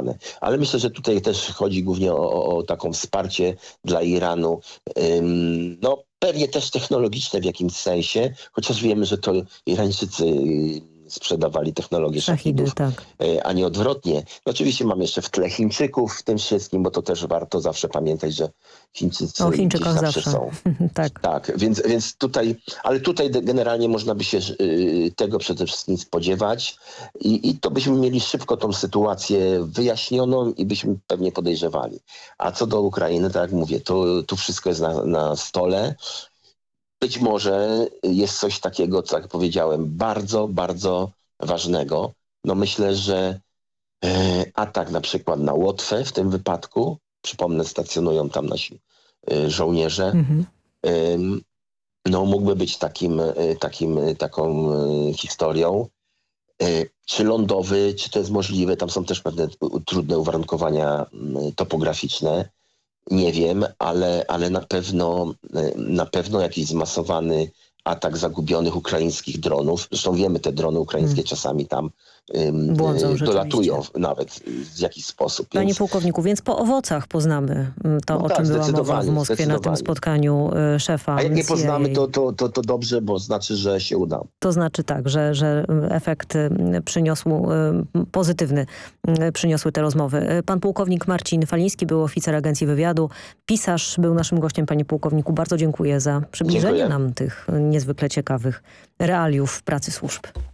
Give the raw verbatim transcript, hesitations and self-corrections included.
zastosowane. Ale myślę, że tutaj też chodzi głównie o, o, o taką wsparcie dla Iranu. Ym, no pewnie też technologiczne w jakimś sensie, chociaż wiemy, że to Irańczycy sprzedawali technologię Szahidy, szachidów, tak. a nie odwrotnie. No oczywiście mam jeszcze w tle Chińczyków w tym wszystkim, bo to też warto zawsze pamiętać, że Chińczycy O gdzieś Chińczykach zawsze, zawsze. są. Tak. Tak, więc, więc tutaj, ale tutaj generalnie można by się y, tego przede wszystkim spodziewać i, i to byśmy mieli szybko tą sytuację wyjaśnioną i byśmy pewnie podejrzewali. A co do Ukrainy, tak jak mówię, to tu wszystko jest na, na stole. Być może jest coś takiego, co jak powiedziałem, bardzo, bardzo ważnego. No myślę, że e, atak na przykład na Łotwę w tym wypadku, przypomnę, stacjonują tam nasi e, żołnierze, Mhm. e, no mógłby być takim, e, takim, e, taką e, historią. E, czy lądowy, czy to jest możliwe? Tam są też pewne u- trudne uwarunkowania m, topograficzne. Nie wiem, ale, ale na pewno na pewno jakiś zmasowany atak zagubionych ukraińskich dronów. Zresztą wiemy, te drony ukraińskie Hmm. czasami tam ym, Błądzą y, dolatują rzeczywiście. nawet w jakiś sposób. Panie Więc, pułkowniku, więc po owocach poznamy mm, to, no o tak, czym była mowa w zdecydowanie, Moskwie na tym zdecydowanie. spotkaniu y, szefa A jak nie C I A. poznamy, to, to, to, to dobrze, bo znaczy, że się udało. To znaczy tak, że, że efekt y, przyniosł, y, pozytywny y, przyniosły te rozmowy. Y, Pan pułkownik Marcin Faliński był oficer Agencji Wywiadu. Pisarz był naszym gościem, panie pułkowniku. Bardzo dziękuję za przybliżenie Dziękuję. nam tych niezwykle ciekawych realiów pracy służb.